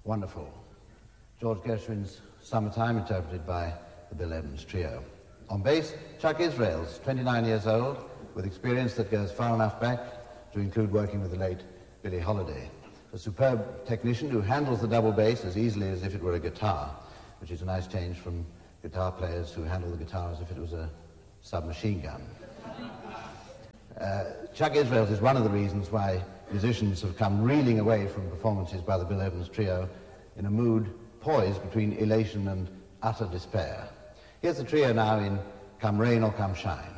Wonderful. George Gershwin's Summertime, interpreted by the Bill Evans Trio. On bass, Chuck Israels, 29 years old, with experience that goes far enough back to include working with the late Billie Holiday. A superb technician who handles the double bass as easily as if it were a guitar, which is a nice change from guitar players who handle the guitar as if it was a submachine gun. Chuck Israels is one of the reasons why musicians have come reeling away from performances by the Bill Evans Trio in a mood poised between elation and utter despair. Here's the trio now in Come Rain or Come Shine.